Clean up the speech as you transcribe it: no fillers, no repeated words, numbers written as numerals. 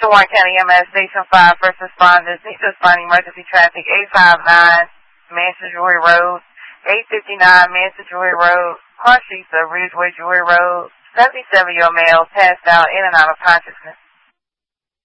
Warren County EMS Station 5 first responders need to respond emergency traffic 859 Mansion Jewelry Road, 859 Mansion Jewelry Road, cross streets of Ridgeway Jewelry Road, 77-year-old male passed out in and out of consciousness.